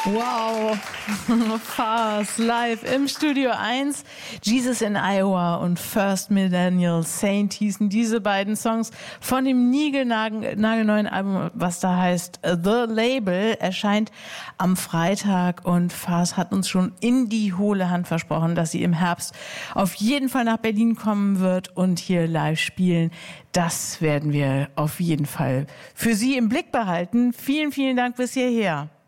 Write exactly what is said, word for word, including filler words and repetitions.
Wow, Fars live im Studio eins. Jesus in Iowa und First Millennial Saint hießen diese beiden Songs von dem niegelnagelneuen Album, was da heißt The Label, erscheint am Freitag und Fars hat uns schon in die hohle Hand versprochen, dass sie im Herbst auf jeden Fall nach Berlin kommen wird und hier live spielen. Das werden wir auf jeden Fall für Sie im Blick behalten. Vielen, vielen Dank bis hierher.